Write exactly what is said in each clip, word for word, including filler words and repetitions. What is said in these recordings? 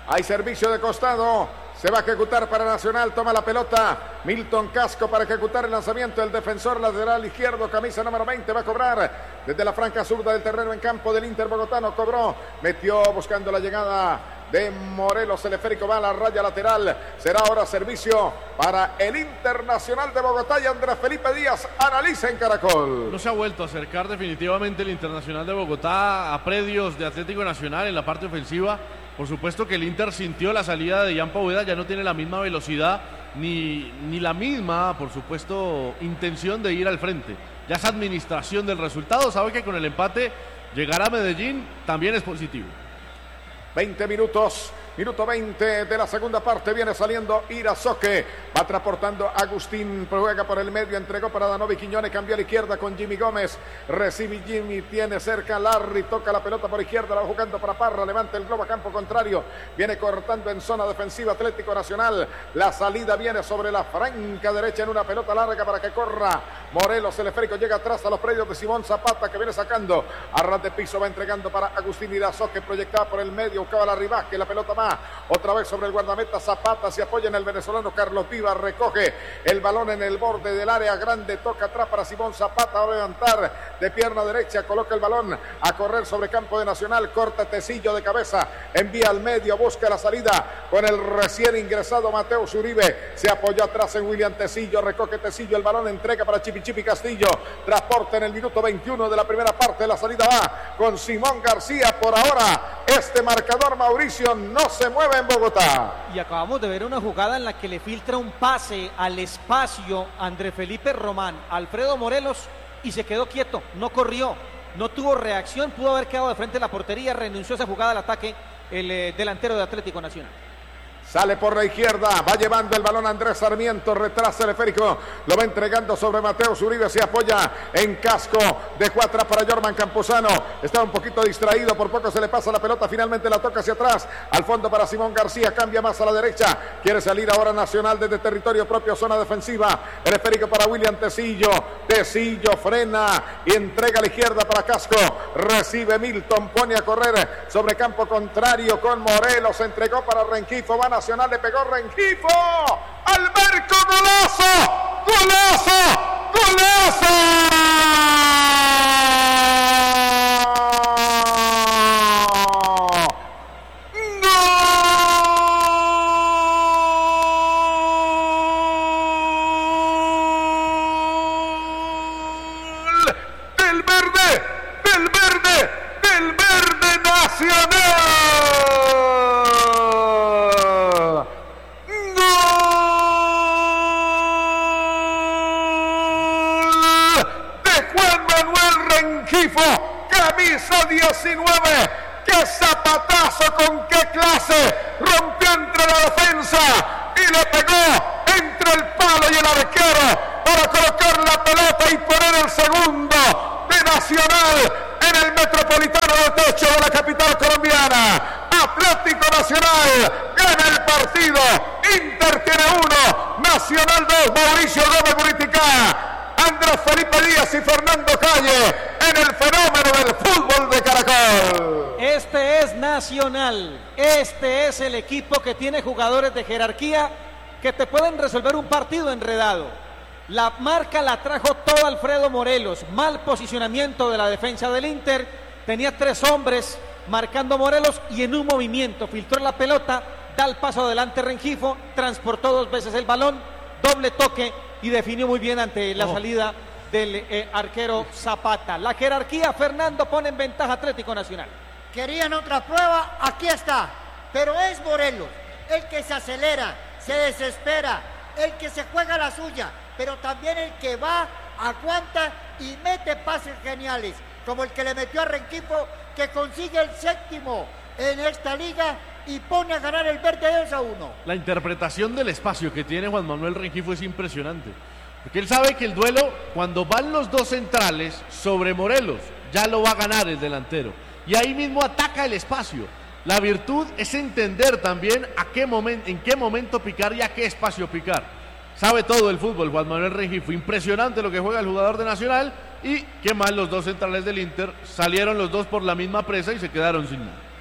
Hay servicio de costado. Se va a ejecutar para Nacional. Toma la pelota Milton Casco para ejecutar el lanzamiento. El defensor lateral izquierdo, camisa número veinte, va a cobrar desde la franca zurda del terreno en campo del Inter bogotano. Cobró, metió buscando la llegada de Morelos. El esférico va a la raya lateral. Será ahora servicio para el Internacional de Bogotá y Andrés Felipe Díaz analiza en Caracol. No se ha vuelto a acercar definitivamente el Internacional de Bogotá a predios de Atlético Nacional en la parte ofensiva. Por supuesto que el Inter sintió la salida de Jan Poveda, ya no tiene la misma velocidad ni, ni la misma, por supuesto, intención de ir al frente. Ya es administración del resultado, sabe que con el empate llegar a Medellín también es positivo. veinte minutos, minuto veinte de la segunda parte, viene saliendo Irazoque, va transportando Agustín, juega por el medio, entregó para Danovi Quiñones, cambió a la izquierda con Jimmy Gómez, recibe Jimmy, tiene cerca Larry, toca la pelota por izquierda, la va jugando para Parra, levanta el globo a campo contrario, viene cortando en zona defensiva Atlético Nacional, la salida viene sobre la franca derecha en una pelota larga para que corra Morelos, el esférico llega atrás a los predios de Simón Zapata que viene sacando, a ras de piso va entregando para Agustín Irazoque, proyectada por el medio, buscaba la ribaje, la pelota va otra vez sobre el guardameta Zapata, se apoya en el venezolano Carlos Viva, recoge el balón en el borde del área grande, toca atrás para Simón Zapata, va a levantar de pierna derecha, coloca el balón a correr sobre campo de Nacional, corta Tecillo de cabeza, envía al medio, busca la salida con el recién ingresado Mateo Uribe, se apoyó atrás en William Tecillo, recoge Tecillo, el balón entrega para Chipi Chipi Castillo, transporte en el minuto veintiuno de la primera parte, la salida va con Simón García, por ahora este marcador Mauricio no se mueve en Bogotá. Y acabamos de ver una jugada en la que le filtra un pase al espacio Andrés Felipe Román, Alfredo Morelos, y se quedó quieto, no corrió, no tuvo reacción, pudo haber quedado de frente a la portería, renunció a esa jugada al ataque el eh, delantero de Atlético Nacional. Sale por la izquierda, va llevando el balón Andrés Sarmiento, retrasa el esférico, lo va entregando sobre Mateo Uribe, se apoya en Casco, dejó atrás para Jorman Campuzano, está un poquito distraído, por poco se le pasa la pelota, finalmente la toca hacia atrás, al fondo para Simón García, cambia más a la derecha, quiere salir ahora Nacional desde territorio propio, zona defensiva, el esférico para William Tecillo, Tecillo frena y entrega a la izquierda para Casco, recibe Milton, pone a correr sobre campo contrario con Morelos, entregó para Rengifo, van a Nacional, le pegó Rengifo, Alberto, golazo, golazo, golazo. Gol del verde, del verde, del verde Nacional. Camisa diecinueve, qué zapatazo, con qué clase, rompió entre la defensa y le pegó entre el palo y el arquero para colocar la pelota y poner el segundo de Nacional en el Metropolitano de Techo de la capital colombiana. Atlético Nacional gana el partido, Inter tiene uno, Nacional dos, Mauricio Gómez Buriticá, Andrés Felipe Díaz y Fernando Calle en el fenómeno del fútbol de Caracol. Este es Nacional, este es el equipo que tiene jugadores de jerarquía que te pueden resolver un partido enredado. La marca la trajo todo Alfredo Morelos, mal posicionamiento de la defensa del Inter, tenía tres hombres marcando Morelos y en un movimiento filtró la pelota, da el paso adelante Rengifo, transportó dos veces el balón, doble toque y definió muy bien ante la oh. salida del eh, arquero Zapata. La jerarquía, Fernando, pone en ventaja Atlético Nacional. Querían otra prueba, aquí está, pero es Morelos el que se acelera, se desespera, el que se juega la suya, pero también el que va, aguanta y mete pases geniales, como el que le metió a Rengifo, que consigue el séptimo en esta liga y pone a ganar el verde dos a uno. La interpretación del espacio que tiene Juan Manuel Rengifo es impresionante, porque él sabe que el duelo, cuando van los dos centrales sobre Morelos, ya lo va a ganar el delantero, y ahí mismo ataca el espacio. La virtud es entender también a qué momento, en qué momento picar y a qué espacio picar. Sabe todo el fútbol Juan Manuel Rengifo, impresionante lo que juega el jugador de Nacional, y qué mal los dos centrales del Inter, salieron los dos por la misma presa y se quedaron sin nada.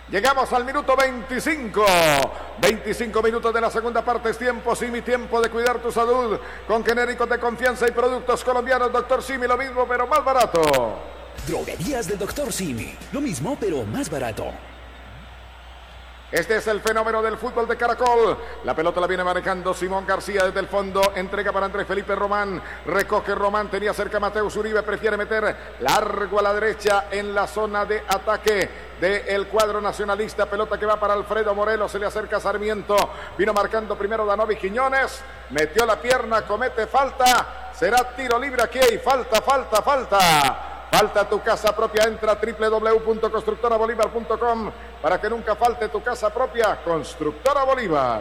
Llegamos al minuto veinticinco. veinticinco minutos de la segunda parte. Es tiempo, Simi, tiempo de cuidar tu salud. Con genéricos de confianza y productos colombianos. Doctor Simi, lo mismo, pero más barato. Droguerías del Doctor Simi. Lo mismo, pero más barato. Este es el fenómeno del fútbol de Caracol. La pelota la viene manejando Simón García desde el fondo. Entrega para Andrés Felipe Román. Recoge Román. Tenía cerca a Mateus Uribe. Prefiere meter largo a la derecha en la zona de ataque del cuadro nacionalista. Pelota que va para Alfredo Morelos. Se le acerca Sarmiento. Vino marcando primero Danovi Quiñones. Metió la pierna. Comete falta. Será tiro libre aquí. Falta, falta, falta. Falta tu casa propia, entra a doble u doble u doble u punto constructora bolívar punto com para que nunca falte tu casa propia. Constructora Bolívar.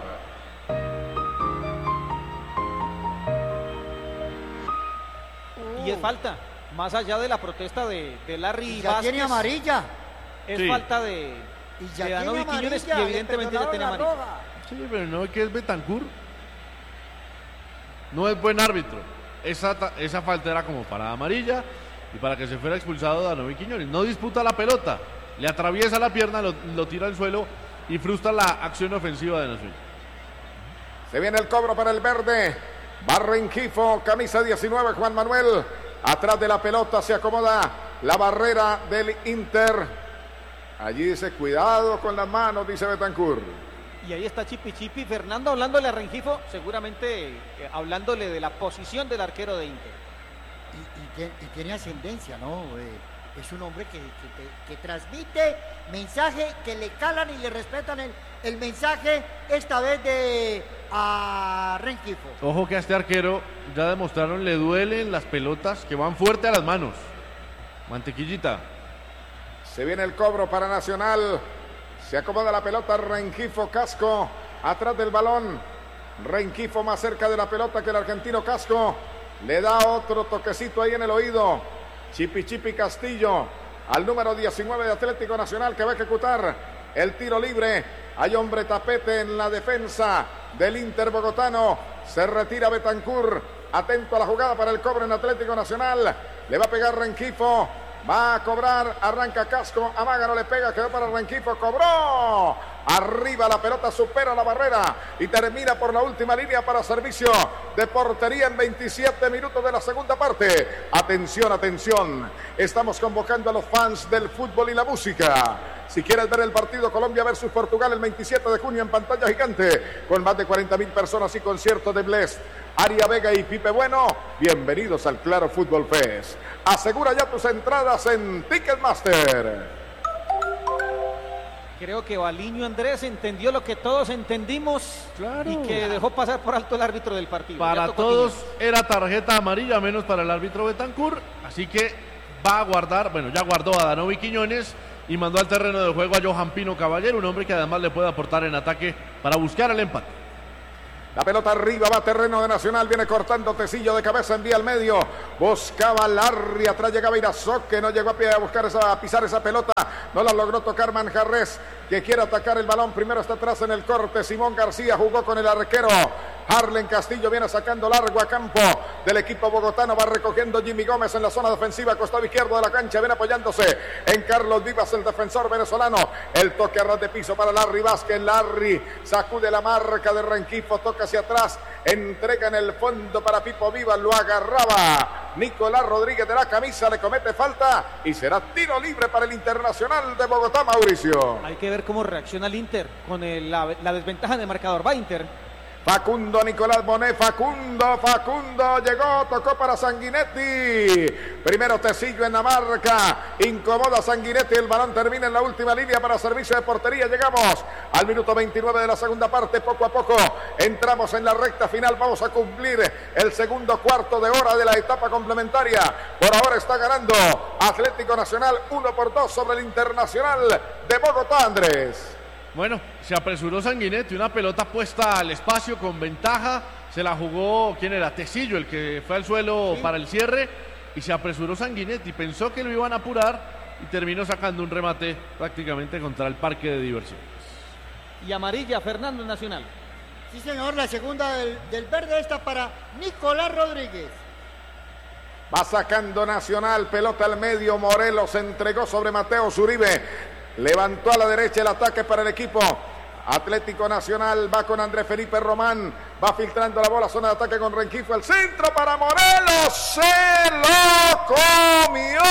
Y es falta, más allá de la protesta de, de Larry ya Vázquez. Tiene amarilla. Es Sí. falta de, Y ya de tiene Danovi Quiñones y amarilla, evidentemente le ya tiene perdonaron la amarilla. roja. Sí, pero no, que es Betancur. No es buen árbitro. Esa, ta- esa falta era como para amarilla y para que se fuera expulsado Danovi Quiñones. No disputa la pelota, le atraviesa la pierna, lo, lo tira al suelo y frustra la acción ofensiva de Nacional. Se viene el cobro para el verde. Va Rengifo, camisa diecinueve, Juan Manuel. Atrás de la pelota se acomoda la barrera del Inter. Allí dice, cuidado con las manos, dice Betancur. Y ahí está Chipi Chipi, Fernando hablándole a Rengifo, seguramente eh, hablándole de la posición del arquero de Inter. Y, y tiene, y tiene ascendencia, ¿no? Eh, es un hombre que, que, te- que transmite mensaje, que le calan y le respetan el, el mensaje, esta vez de a Rengifo. Ojo que a este arquero ya demostraron le duelen las pelotas que van fuerte a las manos. Mantequillita. Se viene el cobro para Nacional. Se acomoda la pelota Rengifo, Casco atrás del balón. Rengifo más cerca de la pelota que el argentino Casco. Le da otro toquecito ahí en el oído. Chipi Chipi Castillo al número diecinueve de Atlético Nacional que va a ejecutar el tiro libre. Hay hombre tapete en la defensa del Inter bogotano. Se retira Betancur. Atento a la jugada para el cobro en Atlético Nacional. Le va a pegar Rengifo. Va a cobrar, arranca Casco, amaga, no le pega, quedó para Rengifo, cobró. Arriba la pelota, supera la barrera y termina por la última línea para servicio de portería en veintisiete minutos de la segunda parte. Atención, atención. Estamos convocando a los fans del fútbol y la música. Si quieres ver el partido Colombia versus Portugal el veintisiete de junio en pantalla gigante con más de cuarenta mil personas y concierto de Blest, Aria Vega y Pipe Bueno, bienvenidos al Claro Fútbol Fest. Asegura ya tus entradas en Ticketmaster. Creo que Baliño Andrés entendió lo que todos entendimos Claro. y que dejó pasar por alto el árbitro del partido. Para Ya tocó todos Quiñones. era tarjeta amarilla, menos para el árbitro Betancur. Así que va a guardar, bueno, ya guardó a Danovi Quiñones y mandó al terreno de juego a Johan Pino Caballero, un hombre que además le puede aportar en ataque para buscar el empate. La pelota arriba, va a terreno de Nacional, viene cortando Tecillo de cabeza, envía al medio, buscaba Larry, atrás llegaba Irazoque, no llegó a, pie a buscar esa, a pisar esa pelota, no la logró tocar Manjarres, que quiere atacar el balón, primero está atrás en el corte, Simón García jugó con el arquero, Harlen Castillo viene sacando largo a campo del equipo bogotano, va recogiendo Jimmy Gómez en la zona defensiva, costado izquierdo de la cancha, viene apoyándose en Carlos Vivas, el defensor venezolano, el toque a ras de piso para Larry Vázquez, Larry sacude la marca de Rengifo, toca hacia atrás, entrega en el fondo para Pipo Vivas, lo agarraba Nicolás Rodríguez de la camisa, le comete falta y será tiro libre para el Internacional de Bogotá, Mauricio. Hay que ver cómo reacciona el Inter con el- la, la desventaja de marcador. Va Inter. Facundo Nicolás Bonet, Facundo, Facundo, llegó, tocó para Sanguinetti. Primero Tecillo en la marca, incomoda Sanguinetti, el balón termina en la última línea para servicio de portería. Llegamos al minuto veintinueve de la segunda parte, poco a poco entramos en la recta final, vamos a cumplir el segundo cuarto de hora de la etapa complementaria. Por ahora está ganando Atlético Nacional uno por dos sobre el Internacional de Bogotá, Andrés. Bueno, se apresuró Sanguinetti, una pelota puesta al espacio con ventaja, se la jugó, ¿quién era? Tecillo, el que fue al suelo Sí. para el cierre, y se apresuró Sanguinetti, pensó que lo iban a apurar y terminó sacando un remate prácticamente contra el parque de diversiones. Y amarilla, Fernando Nacional. Sí, señor, la segunda del, del verde está para Nicolás Rodríguez. Va sacando Nacional, pelota al medio, Morelos entregó sobre Mateus Uribe. levantó a la derecha el ataque para el equipo Atlético Nacional. Va con Andrés Felipe Román, va filtrando la bola, zona de ataque con Rengifo, el centro para Morelos, se lo comió.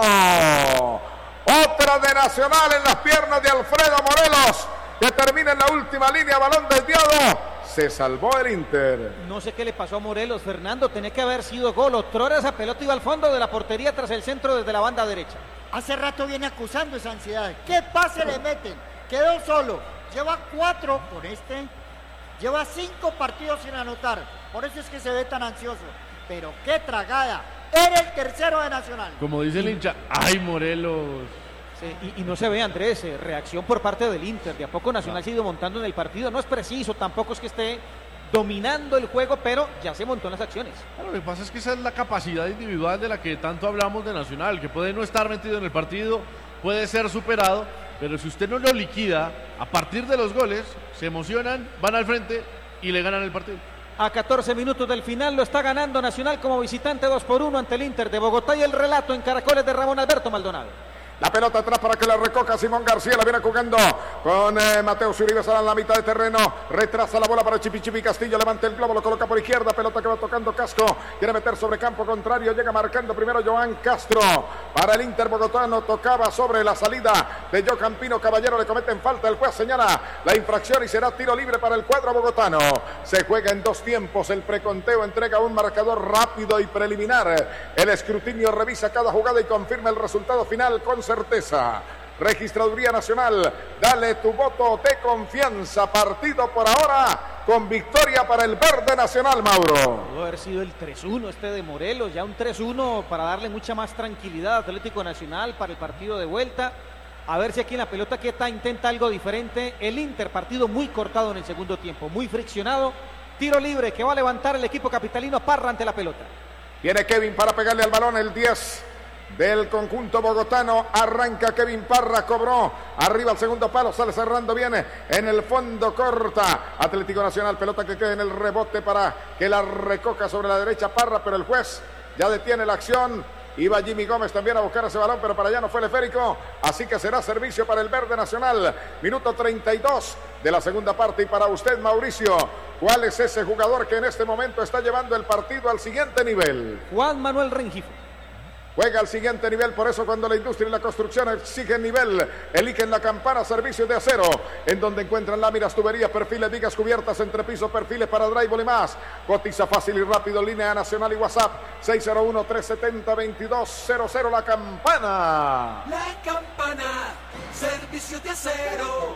Otra de Nacional en las piernas de Alfredo Morelos, que termina en la última línea, balón desviado. Se salvó el Inter. No sé qué le pasó a Morelos, Fernando, tenía que haber sido gol. Otrora esa pelota iba al fondo de la portería tras el centro desde la banda derecha. Hace rato viene acusando esa ansiedad. ¿Qué pase le meten? Quedó solo. Lleva cuatro con este. Lleva cinco partidos sin anotar. Por eso es que se ve tan ansioso. Pero qué tragada. Era el tercero de Nacional. Como dice el hincha, ¡ay, Morelos! Sí, y, y no se ve, Andrés, eh, reacción por parte del Inter. De a poco Nacional se ha ido montando en el partido. No es preciso, tampoco es que esté dominando el juego, pero ya se montó en las acciones. Bueno, lo que pasa es que esa es la capacidad individual de la que tanto hablamos de Nacional, que puede no estar metido en el partido, puede ser superado, pero si usted no lo liquida, a partir de los goles, se emocionan, van al frente y le ganan el partido. A catorce minutos del final lo está ganando Nacional como visitante dos por uno ante el Inter de Bogotá, y el relato en Caracoles de Ramón Alberto Maldonado. La pelota atrás para que la recoja Simón García, la viene jugando con eh, Mateo Uribe Sala en la mitad de terreno, retrasa la bola para Chipi Chipi Castillo, levanta el globo, lo coloca por izquierda, pelota que va tocando Casco, quiere meter sobre campo contrario, llega marcando primero Joan Castro, para el Inter bogotano, tocaba sobre la salida de Johan Pino Caballero, le cometen falta, el juez señala la infracción y será tiro libre para el cuadro bogotano. Se juega en dos tiempos, el preconteo entrega un marcador rápido y preliminar, el escrutinio revisa cada jugada y confirma el resultado final con certeza. Registraduría Nacional, dale tu voto de confianza. Partido por ahora con victoria para el verde Nacional, Mauro. Pudo haber sido el tres uno este de Morelos, ya un tres uno para darle mucha más tranquilidad a Atlético Nacional para el partido de vuelta. A ver si aquí en la pelota quieta intenta algo diferente. El Inter, partido muy cortado en el segundo tiempo, muy friccionado. Tiro libre que va a levantar el equipo capitalino. Parra ante la pelota. Viene Kevin para pegarle al balón, el diez del conjunto bogotano, arranca Kevin Parra, cobró, arriba al segundo palo, sale cerrando bien, en el fondo corta, Atlético Nacional, pelota que queda en el rebote para que la recoja sobre la derecha Parra, pero el juez ya detiene la acción. Iba Jimmy Gómez también a buscar ese balón, pero para allá no fue el esférico, así que será servicio para el verde Nacional. Minuto treinta y dos de la segunda parte, y para usted, Mauricio, ¿cuál es ese jugador que en este momento está llevando el partido al siguiente nivel? Juan Manuel Rengifo. Juega al siguiente nivel, por eso cuando la industria y la construcción exigen nivel, eligen la Campana Servicios de Acero, en donde encuentran láminas, tuberías, perfiles, vigas cubiertas, entrepiso, perfiles para drywall y más. Cotiza fácil y rápido, línea nacional y WhatsApp seis cero uno, tres siete cero, veintidós cero cero. La Campana. La Campana, Servicios de Acero.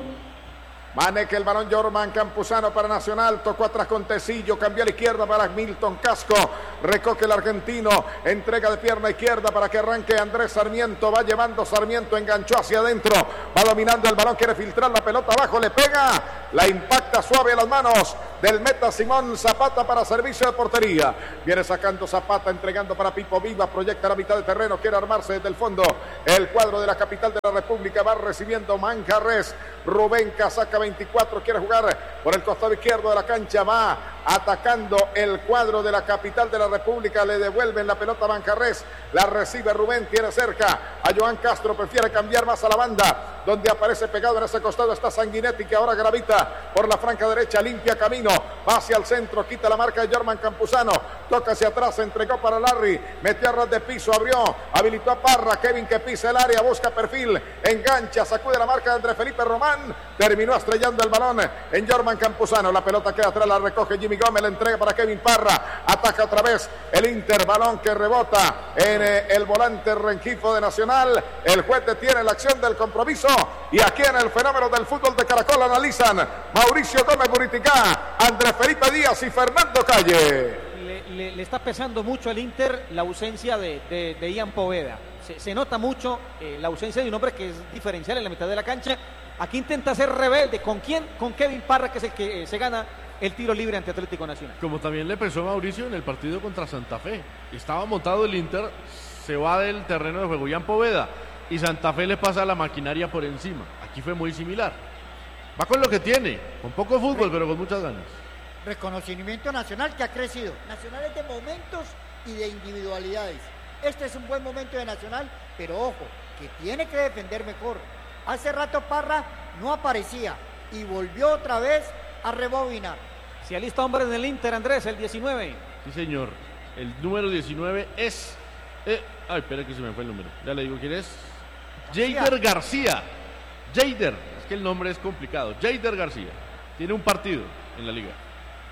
Maneja el balón Jorman Campuzano para Nacional, tocó atrás con Tecillo, cambió a la izquierda para Milton Casco, recoge el argentino, entrega de pierna izquierda para que arranque Andrés Sarmiento, va llevando Sarmiento, enganchó hacia adentro, va dominando el balón, quiere filtrar la pelota abajo, le pega, la impacta suave a las manos del meta Simón Zapata para servicio de portería, viene sacando Zapata, entregando para Pipo Viva, proyecta la mitad de terreno, quiere armarse desde el fondo, el cuadro de la capital de la República, va recibiendo Manjarres, Rubén Casaca veinticuatro, quiere jugar por el costado izquierdo de la cancha, va atacando el cuadro de la capital de la República, le devuelven la pelota a Manjarres, la recibe Rubén, tiene cerca a Joan Castro, prefiere cambiar más a la banda, donde aparece pegado en ese costado está Sanguinetti, que ahora gravita por la franca derecha, limpia camino, va hacia el centro, quita la marca de Jorman Campuzano, toca hacia atrás, entregó para Larry, metió a ras de piso, abrió, habilitó a Parra, Kevin que pisa el área, busca perfil, engancha, sacude la marca de Andrés Felipe Román, terminó estrellando el balón en Jorman Campuzano, la pelota queda atrás, la recoge Jimmy Gómez, la entrega para Kevin Parra, ataca otra vez el Inter, balón que rebota en eh, el volante Rengifo de Nacional, el juez detiene la acción del compromiso, y aquí en el fenómeno del fútbol de Caracol analizan Mauricio Gómez Buriticá, Andrés Felipe Díaz y Fernando Calle. Le, le, le está pesando mucho al Inter la ausencia de, de, de Ian Poveda, se, se nota mucho eh, la ausencia de un hombre que es diferencial en la mitad de la cancha. Aquí intenta ser rebelde, ¿con quién? Con Kevin Parra, que es el que eh, se gana el tiro libre ante Atlético Nacional. Como también le pesó a Mauricio en el partido contra Santa Fe. Estaba montado el Inter, se va del terreno de juego Ian Poveda y Santa Fe le pasa la maquinaria por encima. Aquí fue muy similar. Va con lo que tiene, con poco fútbol, pero con muchas ganas. Reconocimiento nacional que ha crecido. Nacional es de momentos y de individualidades. Este es un buen momento de Nacional, pero ojo, que tiene que defender mejor. Hace rato Parra no aparecía y volvió otra vez a rebobinar. Se alista hombre en el Inter, Andrés, el diecinueve. Sí, señor. El número diecinueve es... Eh, ay, espera que se me fue el número. Ya le digo quién es. Jeider García. Jeider, es que el nombre es complicado. Jeider García. Tiene un partido en la liga.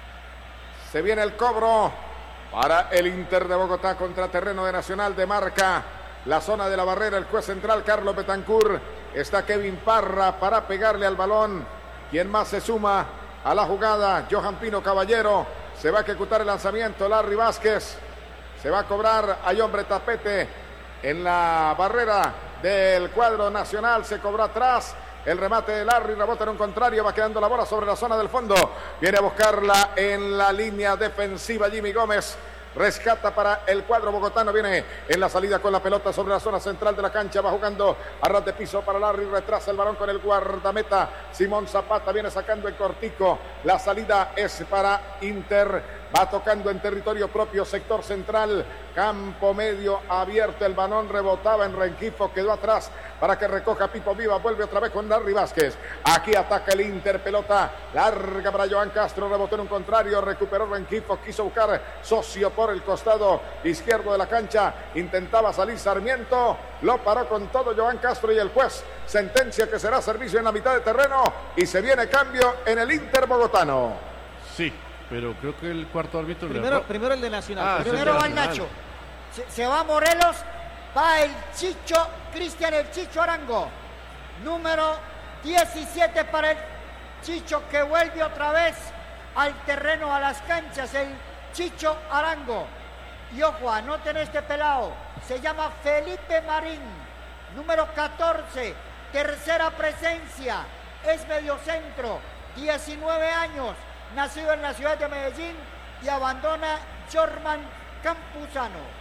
Se viene el cobro para el Inter de Bogotá contra terreno de Nacional de marca. La zona de la barrera, el juez central Carlos Betancur. Está Kevin Parra para pegarle al balón. ¿Quién más se suma a la jugada? Johan Pino Caballero. Se va a ejecutar el lanzamiento. Larry Vázquez. Se va a cobrar. Hay hombre tapete en la barrera del cuadro nacional. Se cobró atrás. El remate de Larry, rebota en un contrario, va quedando la bola sobre la zona del fondo. Viene a buscarla en la línea defensiva Jimmy Gómez. Rescata para el cuadro bogotano, viene en la salida con la pelota sobre la zona central de la cancha, va jugando a ras de piso para Larry, retrasa el balón con el guardameta Simón Zapata, viene sacando el cortico, la salida es para Inter, va tocando en territorio propio, sector central, campo medio abierto, el balón rebotaba en Rengifo, quedó atrás para que recoja Pipo Viva, vuelve otra vez con Larry Vázquez, aquí ataca el Inter, pelota larga para Joan Castro, rebotó en un contrario, recuperó Rengifo, quiso buscar socio por el costado izquierdo de la cancha, intentaba salir Sarmiento, lo paró con todo Joan Castro y el juez sentencia que será servicio en la mitad de terreno y se viene cambio en el Inter bogotano. Sí, pero creo que el cuarto árbitro... Primero, le... primero el de Nacional. Ah, primero, primero va el Nacional. Nacho, se, se va Morelos, va el Chicho, Cristian el Chicho Arango, número diecisiete para el Chicho que vuelve otra vez al terreno, a las canchas, el Chicho Arango. Y ojo, anoten este pelado, se llama Felipe Marín, número catorce, tercera presencia, es mediocentro, diecinueve años, nacido en la ciudad de Medellín y abandona Jorman Campuzano.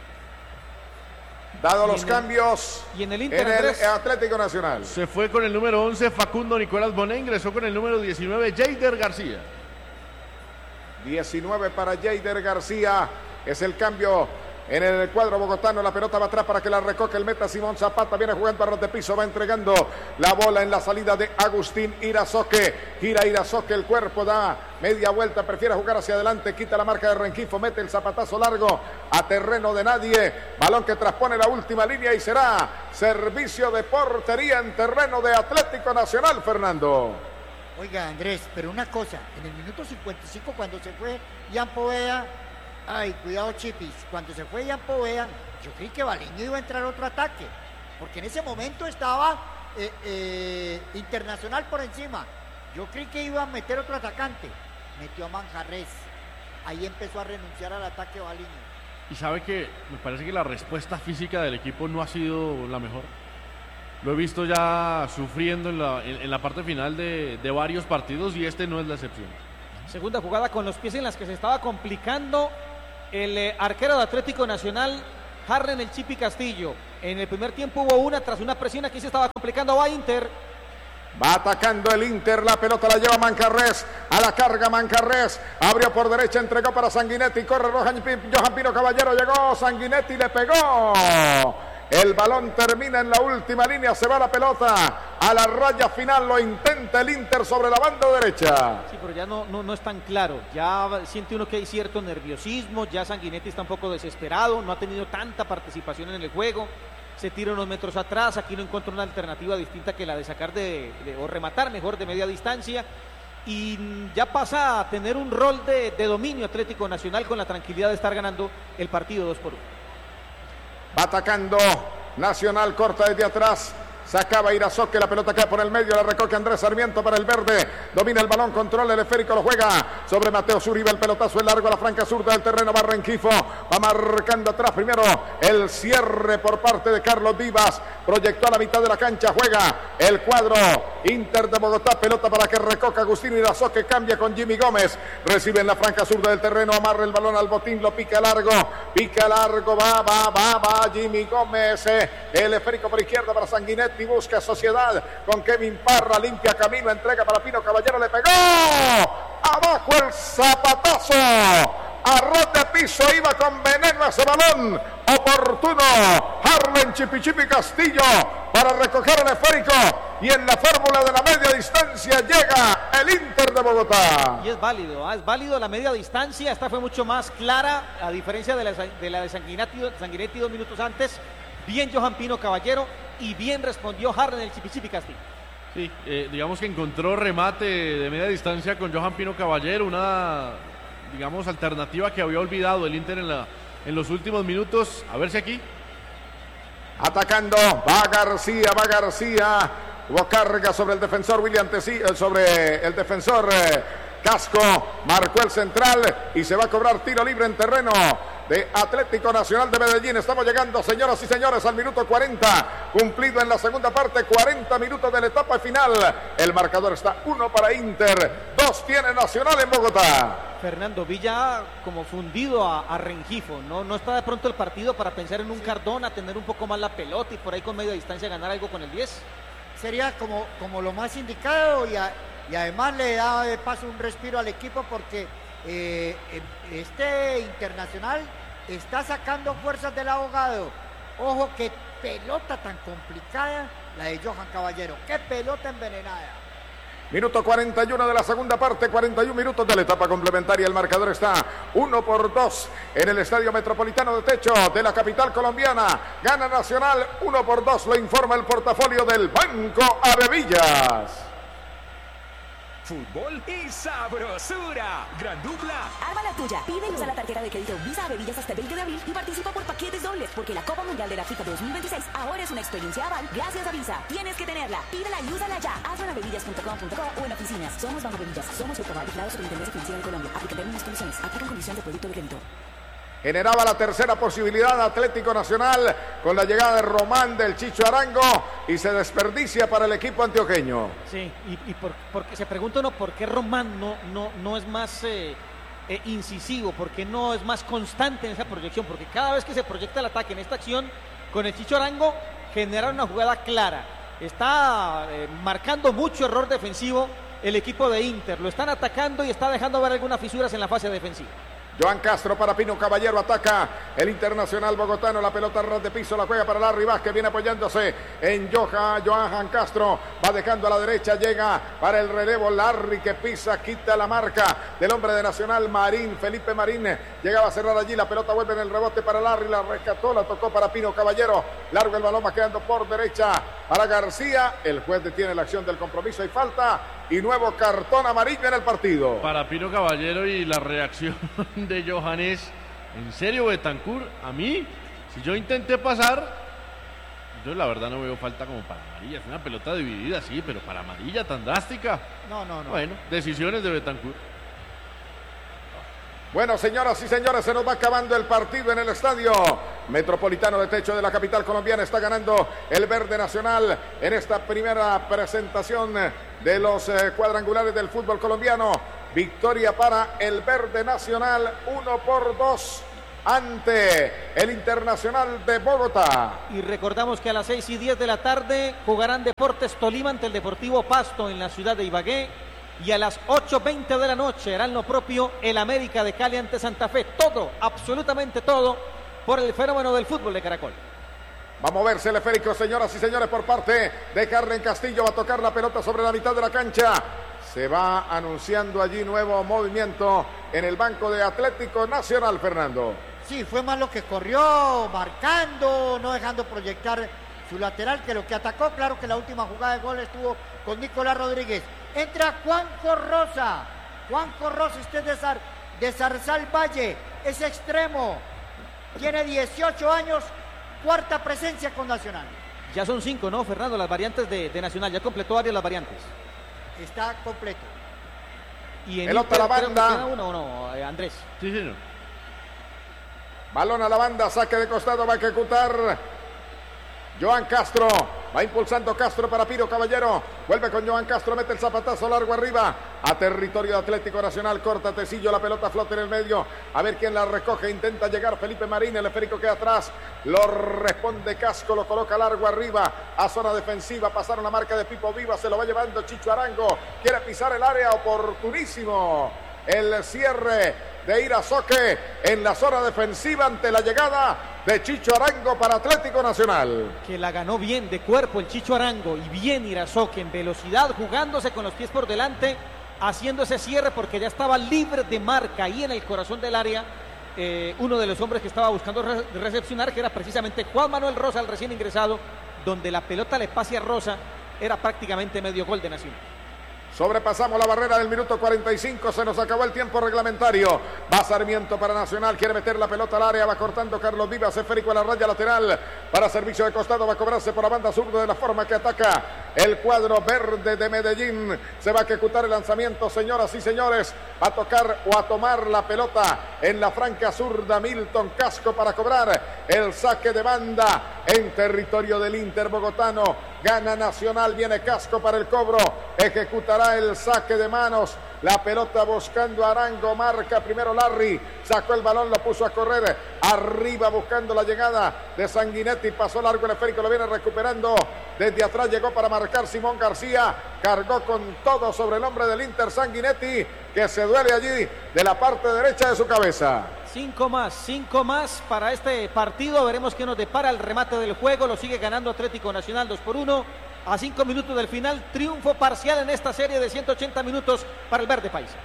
Dado los el, cambios y en el, Inter, en el Andrés, Atlético Nacional. Se fue con el número once Facundo Nicolás Bonet, ingresó con el número diecinueve Jeider García. diecinueve para Jeider García, es el cambio en el cuadro bogotano, la pelota va atrás para que la recoge el meta Simón Zapata, viene jugando a ras de piso, va entregando la bola en la salida de Agustín Irazoque, gira Irazoque, el cuerpo da media vuelta, prefiere jugar hacia adelante, quita la marca de Rengifo, mete el zapatazo largo a terreno de nadie, balón que traspone la última línea y será servicio de portería en terreno de Atlético Nacional, Fernando. Oiga, Andrés, pero una cosa, en el minuto cincuenta y cinco cuando se fue Ian Poveda, ay, cuidado Chipis, cuando se fue Ian Poveda, yo creí que Baliño iba a entrar otro ataque, porque en ese momento estaba eh, eh, Internacional por encima, yo creí que iba a meter otro atacante, metió a Manjarres, ahí empezó a renunciar al ataque Baliño. Y sabe que me parece que la respuesta física del equipo no ha sido la mejor. Lo he visto ya sufriendo en la, en, en la parte final de, de varios partidos y este no es la excepción. segunda jugada con los pies en las que se estaba complicando el eh, arquero de Atlético Nacional, Harren el Chipi Castillo. En el primer tiempo hubo una tras una presión, aquí se estaba complicando, va Inter. Va atacando el Inter, la pelota la lleva Mancarrés, a la carga Mancarrés, abrió por derecha, entregó para Sanguinetti, corre Johan Pino Caballero, llegó Sanguinetti, le pegó. El balón termina en la última línea, se va la pelota a la raya final, lo intenta el Inter sobre la banda derecha. Sí, pero ya no, no, no es tan claro, ya siente uno que hay cierto nerviosismo, ya Sanguinetti está un poco desesperado, no ha tenido tanta participación en el juego, se tira unos metros atrás, aquí no encuentra una alternativa distinta que la de sacar de, de o rematar mejor de media distancia, y ya pasa a tener un rol de, de dominio Atlético Nacional con la tranquilidad de estar ganando el partido dos por uno. Va atacando Nacional, corta desde atrás, sacaba Irazoque, la pelota cae por el medio, la recoge Andrés Sarmiento para el verde, domina el balón, controla el esférico, lo juega sobre Mateo Zuribe, el pelotazo es largo a la franca zurda del terreno, va Rengifo, va marcando atrás primero el cierre por parte de Carlos Vivas, proyectó a la mitad de la cancha, juega el cuadro Inter de Bogotá, pelota para que recoja Agustín Irazoque, cambia con Jimmy Gómez, recibe en la franca zurda del terreno, amarra el balón al botín, lo pica largo, pica largo, va, va, va, va Jimmy Gómez, eh, el esférico por izquierda para Sanguinetti, y busca sociedad con Kevin Parra, limpia camino, entrega para Pino Caballero, le pegó abajo el zapatazo, a ras de piso, iba con veneno ese balón, oportuno Harlen Chipi Chipi Castillo para recoger el esférico, y en la fórmula de la media distancia llega el Inter de Bogotá. Y es válido, ¿eh? es válido la media distancia. Esta fue mucho más clara, a diferencia de la de, la de Sanguinetti, Sanguinetti dos minutos antes. Bien Johan Pino Caballero y bien respondió Harden el Chipichipi Castillo. Sí, eh, digamos que encontró remate de media distancia con Johan Pino Caballero, una, digamos, alternativa que había olvidado el Inter en, la, en los últimos minutos. A ver si aquí. Atacando, va García, va García. Hubo carga sobre el defensor William Tesi, sobre el defensor eh, Casco. Marcó el central y se va a cobrar tiro libre en terreno de Atlético Nacional de Medellín. Estamos llegando, señoras y señores, al minuto cuarenta, cumplido en la segunda parte, cuarenta minutos de la etapa final. El marcador está uno para Inter, dos tiene Nacional en Bogotá. Fernando Villa como fundido a, a Rengifo, ¿no? No está de pronto el partido para pensar en un Cardona, tener un poco más la pelota y por ahí con media distancia ganar algo con el diez. Sería como, como lo más indicado y, a, y además le da de paso un respiro al equipo porque eh, este Internacional está sacando fuerzas del ahogado. Ojo, qué pelota tan complicada la de Johan Caballero, qué pelota envenenada. Minuto cuarenta y uno de la segunda parte, cuarenta y uno minutos de la etapa complementaria. El marcador está uno por dos en el Estadio Metropolitano de Techo de la capital colombiana. Gana Nacional uno por dos, lo informa el portafolio del Banco Avevillas. Fútbol y sabrosura. Gran dupla. Arma la tuya. Pide y usa la tarjeta de crédito Visa Avevillas hasta el veinte de abril y participa por paquetes dobles porque la Copa Mundial de la FIFA dos mil veintiséis ahora es una experiencia aval gracias a Visa. Tienes que tenerla. Pídela y úsala ya. Hazlo en avevillas punto com punto co o en oficinas. Somos Banco Avevillas. Somos el Cobar Vigilado Superintendencia Financiera de Colombia. Aplica términos y condiciones. Aplican condición de producto de crédito. Generaba la tercera posibilidad Atlético Nacional con la llegada de Román del Chicho Arango y se desperdicia para el equipo antioqueño. Sí, y, y por, porque se pregunta uno por qué Román no, no, no es más eh, eh, incisivo, por qué no es más constante en esa proyección, porque cada vez que se proyecta el ataque en esta acción con el Chicho Arango genera una jugada clara. Está eh, marcando mucho error defensivo el equipo de Inter, lo están atacando y está dejando ver algunas fisuras en la fase defensiva. Johan Castro para Pino Caballero, ataca el Internacional bogotano, la pelota ras de piso, la juega para Larry Vázquez, viene apoyándose en Johan, Johan Castro, va dejando a la derecha, llega para el relevo Larry que pisa, quita la marca del hombre de Nacional, Marín, Felipe Marín, llegaba a cerrar allí, la pelota vuelve en el rebote para Larry, la rescató, la tocó para Pino Caballero, largo el balón va quedando por derecha para García, el juez detiene la acción del compromiso y falta, y nuevo cartón amarillo en el partido. Para Pino Caballero y la reacción de Johannes, en serio Betancur, a mí, si yo intenté pasar, yo la verdad no veo falta como para amarilla, es una pelota dividida, sí, pero para amarilla tan drástica. No, no, no. Bueno, decisiones de Betancur. Bueno, señoras y señores, se nos va acabando el partido en el Estadio Metropolitano de Techo de la capital colombiana. Está ganando el Verde Nacional en esta primera presentación de los eh, cuadrangulares del fútbol colombiano. Victoria para el Verde Nacional, uno por dos ante el Internacional de Bogotá. Y recordamos que a las seis y diez de la tarde jugarán Deportes Tolima ante el Deportivo Pasto en la ciudad de Ibagué. Y a las ocho veinte de la noche harán lo propio el América de Cali ante Santa Fe. Todo, absolutamente todo, por el fenómeno del fútbol de Caracol. Vamos a ver, teleférico, señoras y señores, por parte de Carlen Castillo. Va a tocar la pelota sobre la mitad de la cancha. Se va anunciando allí nuevo movimiento en el banco de Atlético Nacional, Fernando. Sí, fue más lo que corrió, marcando, no dejando proyectar su lateral que lo que atacó. Claro que la última jugada de gol estuvo con Nicolás Rodríguez. Entra Juanjo Rosa. Juanjo Rosa, usted de, Zar, de Zarzal Valle, es extremo. Tiene dieciocho años, cuarta presencia con Nacional. Ya son cinco, ¿no, Fernando? Las variantes de, de Nacional, ya completó varias las variantes. Está completo. Y en pelota a la banda. Uno, uno, eh, Andrés. Sí, sí, no. Balón a la banda, saque de costado, va a ejecutar Johan Castro, va impulsando Castro para Pino Caballero, vuelve con Johan Castro, mete el zapatazo largo arriba, a territorio de Atlético Nacional, corta Tecillo, la pelota flota en el medio, a ver quién la recoge, intenta llegar Felipe Marín, el esférico queda atrás, lo responde Casco, lo coloca largo arriba, a zona defensiva, pasaron la marca de Pipo Viva, se lo va llevando Chicho Arango, quiere pisar el área, oportunísimo el cierre de Irasoque en la zona defensiva ante la llegada de Chicho Arango para Atlético Nacional. Que la ganó bien de cuerpo el Chicho Arango y bien Irasoque en velocidad, jugándose con los pies por delante, haciendo ese cierre porque ya estaba libre de marca ahí en el corazón del área. Eh, uno de los hombres que estaba buscando re recepcionar, que era precisamente Juan Manuel Rosa, el recién ingresado, donde la pelota le pase a Rosa, era prácticamente medio gol de Nacional. Sobrepasamos la barrera del minuto cuarenta y cinco, se nos acabó el tiempo reglamentario. Va Sarmiento para Nacional, quiere meter la pelota al área, va cortando Carlos Vivas, esférico a la raya lateral para servicio de costado, va a cobrarse por la banda zurda de la forma que ataca el cuadro verde de Medellín. Se va a ejecutar el lanzamiento, señoras y señores, va a tocar o a tomar la pelota en la franca zurda Milton Casco para cobrar el saque de banda en territorio del Inter bogotano. Gana Nacional, viene Casco para el cobro, ejecutará el saque de manos, la pelota buscando a Arango, marca primero Larry, sacó el balón, lo puso a correr arriba buscando la llegada de Sanguinetti, pasó largo el esférico, lo viene recuperando, desde atrás llegó para marcar Simón García, cargó con todo sobre el hombre del Inter Sanguinetti, que se duele allí de la parte derecha de su cabeza. Cinco más, cinco más para este partido. Veremos qué nos depara el remate del juego. Lo sigue ganando Atlético Nacional dos por uno. A cinco minutos del final, triunfo parcial en esta serie de ciento ochenta minutos para el verde paisa.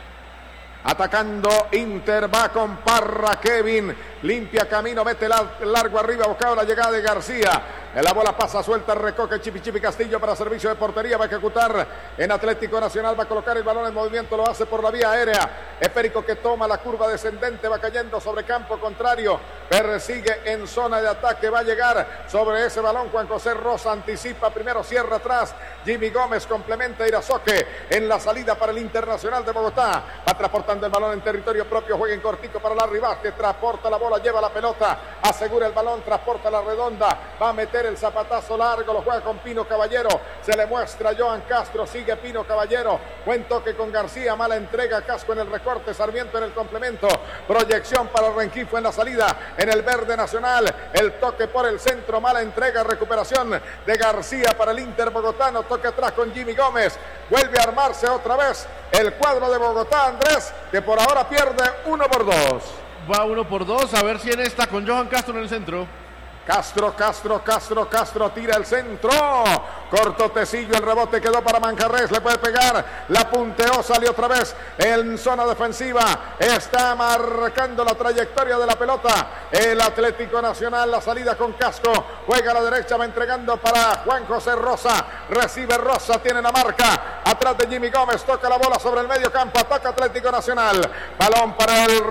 Atacando Inter, va con Parra, Kevin, limpia camino, mete largo arriba, buscaba la llegada de García. La bola pasa suelta, recoge Chipi Chipi Castillo para servicio de portería, va a ejecutar en Atlético Nacional, va a colocar el balón en movimiento, lo hace por la vía aérea. Esférico que toma la curva descendente, va cayendo sobre campo contrario, persigue en zona de ataque, va a llegar sobre ese balón. Juan José Rosa anticipa, primero cierra atrás, Jimmy Gómez complementa Irasoque en la salida para el Internacional de Bogotá, va transportando el balón en territorio propio, juega en cortico para Larry Vázquez, transporta la bola, lleva la pelota, asegura el balón, transporta la redonda, va a meter el zapatazo largo, lo juega con Pino Caballero, se le muestra Johan Castro, sigue Pino Caballero, buen toque con García, mala entrega, Casco en el recorte, Sarmiento en el complemento, proyección para Rengifo en la salida, en el verde Nacional, el toque por el centro, mala entrega, recuperación de García para el Inter bogotano, toque atrás con Jimmy Gómez, vuelve a armarse otra vez el cuadro de Bogotá, Andrés, que por ahora pierde uno por dos. Va uno por dos, a ver si en esta con Johan Castro en el centro. Castro, Castro, Castro, Castro tira el centro, corto Tecillo, el rebote quedó para Manjarres, le puede pegar, la punteó, salió otra vez en zona defensiva, está marcando la trayectoria de la pelota, el Atlético Nacional, la salida con Casco, juega a la derecha, va entregando para Juan José Rosa, recibe Rosa, tiene la marca, atrás de Jimmy Gómez, toca la bola sobre el medio campo, ataca Atlético Nacional, balón para el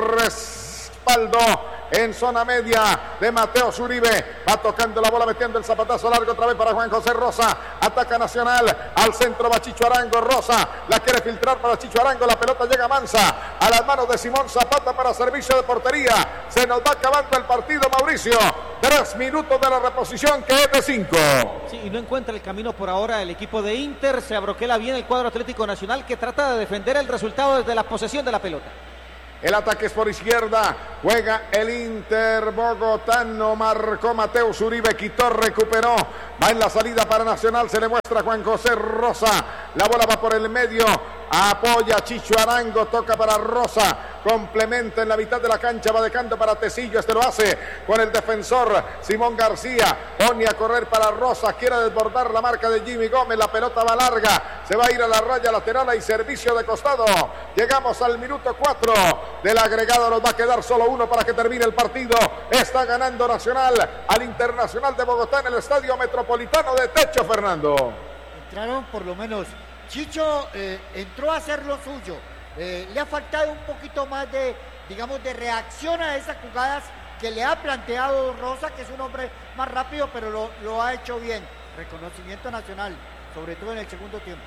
respaldo en zona media de Mateo Zuribe, va tocando la bola, metiendo el zapatazo largo otra vez para Juan José Rosa, ataca Nacional, al centro va Chicho Arango, Rosa la quiere filtrar para Chicho Arango, la pelota llega mansa a las manos de Simón Zapata para servicio de portería, se nos va acabando el partido, Mauricio, tres minutos de la reposición que es de cinco. Sí, y no encuentra el camino por ahora el equipo de Inter, se abroquela bien el cuadro Atlético Nacional que trata de defender el resultado desde la posesión de la pelota. El ataque es por izquierda, juega el Inter bogotano, marcó Mateo Zuribe, quitó, recuperó, va en la salida para Nacional, se le muestra Juan José Rosa, la bola va por el medio, apoya Chicho Arango, toca para Rosa, complementa en la mitad de la cancha, va dejando para Tecillo, este lo hace con el defensor Simón García, pone a correr para Rosa, quiere desbordar la marca de Jimmy Gómez, la pelota va larga, se va a ir a la raya lateral y servicio de costado, llegamos al minuto cuatro del agregado, nos va a quedar solo uno para que termine el partido, está ganando Nacional al Internacional de Bogotá en el Estadio Metropolitano de Techo, Fernando. Entraron por lo menos, Chicho eh, entró a hacer lo suyo, eh, le ha faltado un poquito más de, digamos, de reacción a esas jugadas que le ha planteado Rosa, que es un hombre más rápido, pero lo, lo ha hecho bien, reconocimiento Nacional, sobre todo en el segundo tiempo.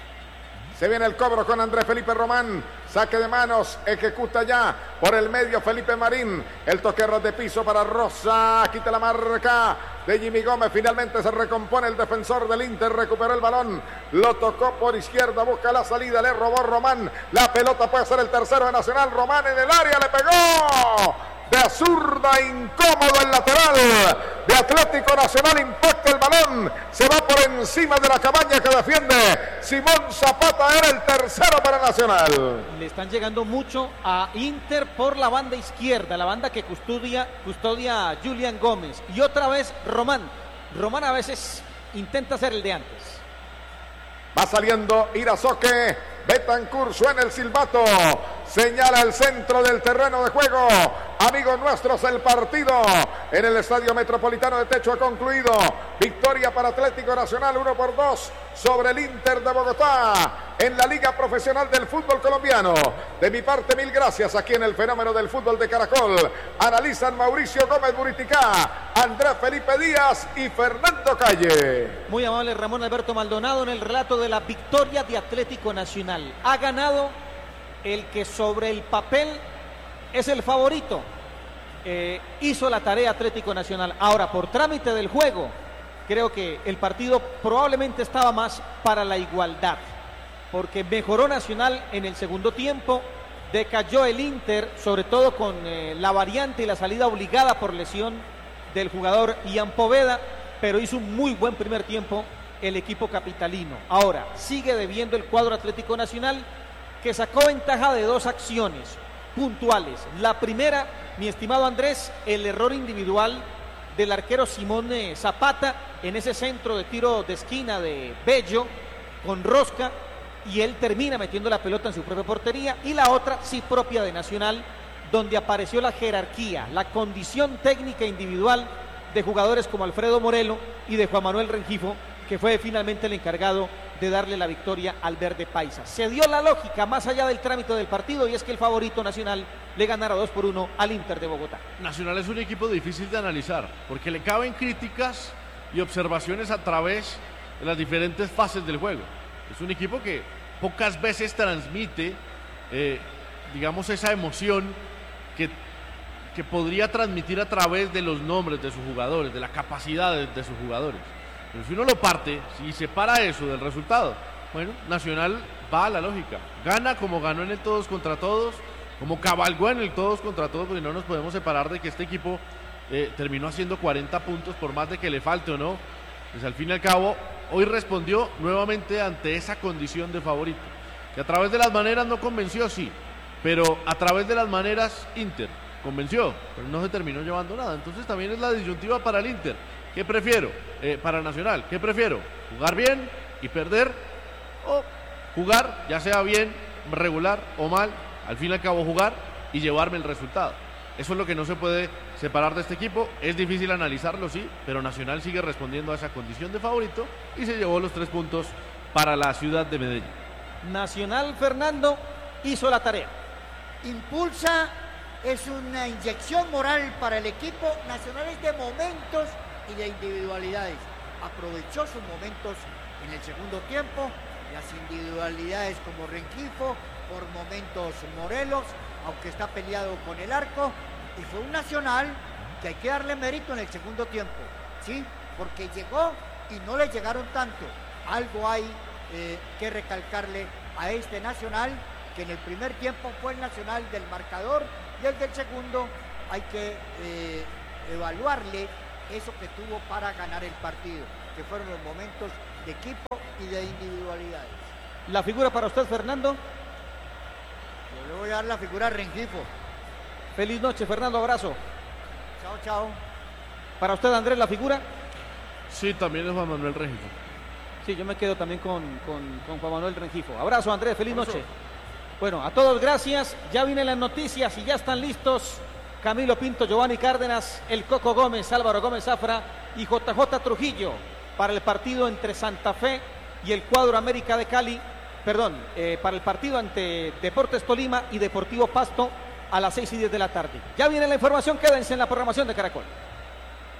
Se viene el cobro con Andrés Felipe Román, saque de manos, ejecuta ya por el medio Felipe Marín, el toque de piso para Rosa, quita la marca de Jimmy Gómez, finalmente se recompone el defensor del Inter, recuperó el balón, lo tocó por izquierda, busca la salida, le robó Román, la pelota puede ser el tercero de Nacional, Román en el área, le pegó de zurda, incómodo el lateral de Atlético Nacional, impacta el balón, se va por encima de la cabaña que defiende Simón Zapata, era el tercero para Nacional. Le están llegando mucho a Inter por la banda izquierda, la banda que custodia, custodia Julián Gómez. Y otra vez Román. Román a veces intenta hacer el de antes. Va saliendo Irazoque, Betancur, suena el silbato, señala el centro del terreno de juego. Amigos nuestros, el partido en el Estadio Metropolitano de Techo ha concluido. Victoria para Atlético Nacional, uno por dos sobre el Inter de Bogotá en la Liga Profesional del Fútbol Colombiano. De mi parte, mil gracias. Aquí en el Fenómeno del Fútbol de Caracol analizan Mauricio Gómez Buriticá, Andrés Felipe Díaz y Fernando Calle. Muy amable Ramón Alberto Maldonado en el relato de la victoria de Atlético Nacional. Ha ganado el que sobre el papel es el favorito. Eh, hizo la tarea Atlético Nacional. Ahora, por trámite del juego, creo que el partido probablemente estaba más para la igualdad, porque mejoró Nacional en el segundo tiempo, decayó el Inter, sobre todo con eh, la variante y la salida obligada por lesión del jugador Ian Poveda, pero hizo un muy buen primer tiempo el equipo capitalino. Ahora, sigue debiendo el cuadro Atlético Nacional, que sacó ventaja de dos acciones puntuales. La primera, mi estimado Andrés, el error individual del arquero Simón eh, Zapata en ese centro de tiro de esquina de Bello con rosca, y él termina metiendo la pelota en su propia portería. Y la otra, sí, propia de Nacional, donde apareció la jerarquía, la condición técnica individual de jugadores como Alfredo Morelo y de Juan Manuel Rengifo, que fue finalmente el encargado de darle la victoria al verde paisa. Se dio la lógica más allá del trámite del partido, y es que el favorito Nacional le ganara dos por uno al Inter de Bogotá. Nacional es un equipo difícil de analizar, porque le caben críticas y observaciones a través de las diferentes fases del juego. Es un equipo que pocas veces transmite, eh, digamos, esa emoción que, que podría transmitir a través de los nombres de sus jugadores, de la capacidad de, de sus jugadores. Pero si uno lo parte, si separa eso del resultado, bueno, Nacional va a la lógica. Gana como ganó en el todos contra todos, como cabalgó en el todos contra todos, porque no nos podemos separar de que este equipo eh, terminó haciendo cuarenta puntos, por más de que le falte o no. Pues al fin y al cabo, hoy respondió nuevamente ante esa condición de favorito, que a través de las maneras no convenció, sí, pero a través de las maneras Inter convenció, pero no se terminó llevando nada. Entonces también es la disyuntiva para el Inter. ¿Qué prefiero? Eh, para Nacional, ¿qué prefiero? ¿Jugar bien y perder? ¿O jugar, ya sea bien, regular o mal, al fin y al cabo jugar y llevarme el resultado? Eso es lo que no se puede separar de este equipo. Es difícil analizarlo, sí, pero Nacional sigue respondiendo a esa condición de favorito y se llevó los tres puntos para la ciudad de Medellín. Nacional, Fernando, hizo la tarea. Impulsa, es una inyección moral para el equipo. Nacional es de momentos y de individualidades. Aprovechó sus momentos en el segundo tiempo, las individualidades como Rengifo, por momentos Morelos, aunque está peleado con el arco, y fue un Nacional que hay que darle mérito en el segundo tiempo, ¿sí? Porque llegó y no le llegaron tanto. Algo hay eh, que recalcarle a este Nacional, que en el primer tiempo fue el Nacional del marcador, y el del segundo hay que eh, evaluarle eso que tuvo para ganar el partido, que fueron los momentos de equipo y de individualidades. ¿La figura para usted, Fernando? Yo le voy a dar la figura a Rengifo. Feliz noche, Fernando, abrazo. Chao, chao. Para usted, Andrés, ¿la figura? Sí, también es Juan Manuel Rengifo. Sí, yo me quedo también con, con, con Juan Manuel Rengifo. Abrazo, Andrés, feliz noche. Bueno, a todos gracias. Ya vienen las noticias y ya están listos Camilo Pinto, Giovanni Cárdenas, el Coco Gómez, Álvaro Gómez Zafra y J J Trujillo para el partido entre Santa Fe y el cuadro América de Cali, perdón, eh, para el partido ante Deportes Tolima y Deportivo Pasto a las seis y diez de la tarde. Ya viene la información, quédense en la programación de Caracol.